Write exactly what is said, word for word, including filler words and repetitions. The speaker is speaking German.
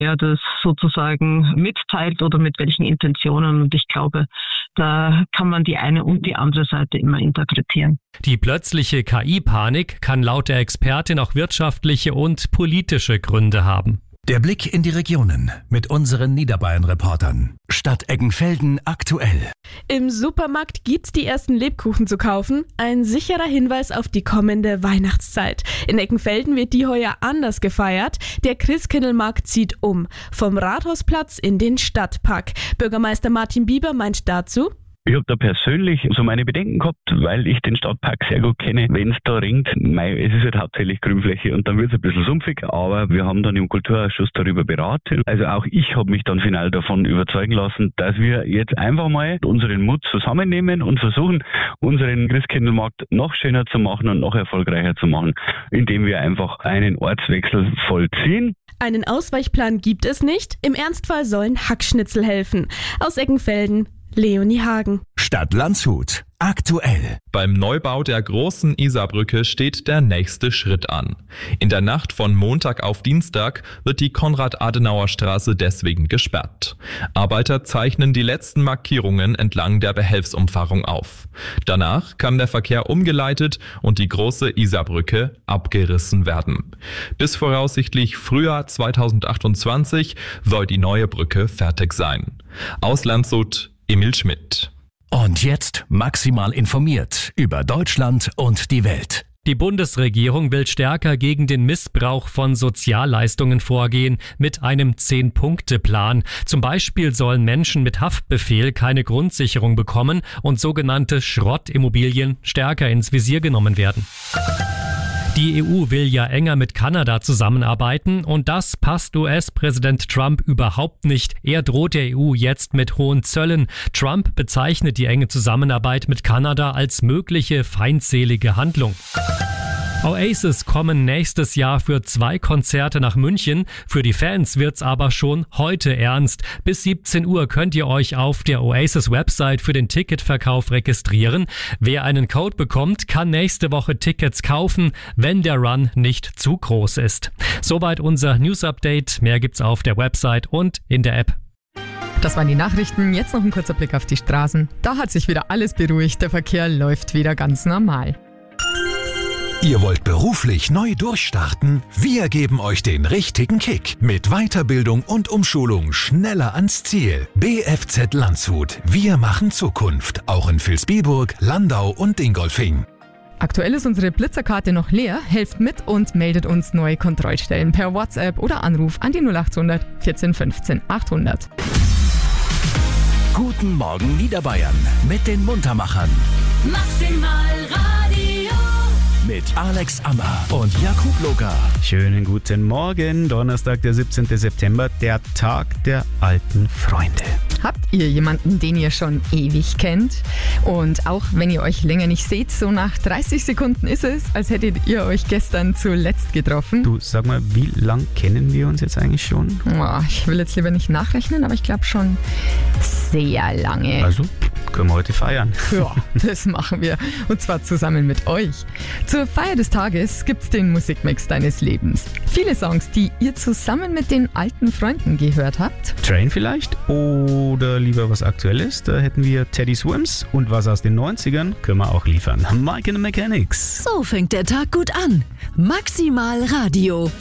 er das sozusagen mitteilt oder mit welchen Intentionen. Und ich glaube, da kann man die eine und die andere Seite immer interpretieren. Die plötzliche K I-Panik kann laut der Expertin auch wirtschaftliche und politische Gründe haben. Der Blick in die Regionen mit unseren Niederbayern-Reportern. Stadt Eggenfelden aktuell. Im Supermarkt gibt's die ersten Lebkuchen zu kaufen. Ein sicherer Hinweis auf die kommende Weihnachtszeit. In Eggenfelden wird die heuer anders gefeiert. Der Christkindlmarkt zieht um. Vom Rathausplatz in den Stadtpark. Bürgermeister Martin Bieber meint dazu: Ich habe da persönlich so meine Bedenken gehabt, weil ich den Stadtpark sehr gut kenne. Wenn es da regnet, mei, es ist halt hauptsächlich Grünfläche und dann wird es ein bisschen sumpfig, aber wir haben dann im Kulturausschuss darüber beraten. Also auch ich habe mich dann final davon überzeugen lassen, dass wir jetzt einfach mal unseren Mut zusammennehmen und versuchen, unseren Christkindlmarkt noch schöner zu machen und noch erfolgreicher zu machen, indem wir einfach einen Ortswechsel vollziehen. Einen Ausweichplan gibt es nicht. Im Ernstfall sollen Hackschnitzel helfen. Aus Eggenfelden, Leonie Hagen. Stadt Landshut aktuell. Beim Neubau der großen Isarbrücke steht der nächste Schritt an. In der Nacht von Montag auf Dienstag wird die Konrad-Adenauer-Straße deswegen gesperrt. Arbeiter zeichnen die letzten Markierungen entlang der Behelfsumfahrung auf. Danach kann der Verkehr umgeleitet und die große Isarbrücke abgerissen werden. Bis voraussichtlich Frühjahr zweitausendachtundzwanzig soll die neue Brücke fertig sein. Aus Landshut, Emil Schmidt. Und jetzt maximal informiert über Deutschland und die Welt. Die Bundesregierung will stärker gegen den Missbrauch von Sozialleistungen vorgehen mit einem Zehn-Punkte-Plan. Zum Beispiel sollen Menschen mit Haftbefehl keine Grundsicherung bekommen und sogenannte Schrottimmobilien stärker ins Visier genommen werden. Die E U will ja enger mit Kanada zusammenarbeiten und das passt U S-Präsident Trump überhaupt nicht. Er droht der E U jetzt mit hohen Zöllen. Trump bezeichnet die enge Zusammenarbeit mit Kanada als mögliche feindselige Handlung. Oasis kommen nächstes Jahr für zwei Konzerte nach München. Für die Fans wird's aber schon heute ernst. Bis siebzehn Uhr könnt ihr euch auf der Oasis-Website für den Ticketverkauf registrieren. Wer einen Code bekommt, kann nächste Woche Tickets kaufen, wenn der Run nicht zu groß ist. Soweit unser News-Update. Mehr gibt's auf der Website und in der App. Das waren die Nachrichten. Jetzt noch ein kurzer Blick auf die Straßen. Da hat sich wieder alles beruhigt. Der Verkehr läuft wieder ganz normal. Ihr wollt beruflich neu durchstarten? Wir geben euch den richtigen Kick. Mit Weiterbildung und Umschulung schneller ans Ziel. B F Z Landshut. Wir machen Zukunft. Auch in Vilsbiburg, Landau und Dingolfing. Aktuell ist unsere Blitzerkarte noch leer. Helft mit und meldet uns neue Kontrollstellen per WhatsApp oder Anruf an die null achthundert vierzehn fünfzehn achthundert. Guten Morgen Niederbayern mit den Muntermachern. Maximal Radio. Mit Alex Ammer und Jakub Loga. Schönen guten Morgen, Donnerstag, der siebzehnten September, der Tag der alten Freunde. Habt ihr jemanden, den ihr schon ewig kennt? Und auch wenn ihr euch länger nicht seht, so nach dreißig Sekunden ist es, als hättet ihr euch gestern zuletzt getroffen. Du, sag mal, wie lang kennen wir uns jetzt eigentlich schon? Oh, ich will jetzt lieber nicht nachrechnen, aber ich glaube schon sehr lange. Also, können wir heute feiern. Ja, das machen wir. Und zwar zusammen mit euch. Zur Feier des Tages gibt's den Musikmix deines Lebens. Viele Songs, die ihr zusammen mit den alten Freunden gehört habt. Train vielleicht? Oder lieber was Aktuelles? Da hätten wir Teddy Swims und was aus den neunzigern können wir auch liefern. Mike and the Mechanics. So fängt der Tag gut an. Maximal Radio.